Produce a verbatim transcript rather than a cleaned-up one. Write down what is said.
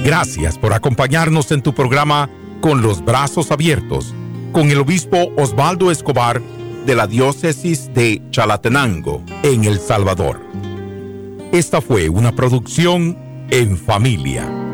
Gracias por acompañarnos en tu programa Con los Brazos Abiertos, con el obispo Osvaldo Escobar de la diócesis de Chalatenango, en El Salvador. Esta fue una producción En Familia.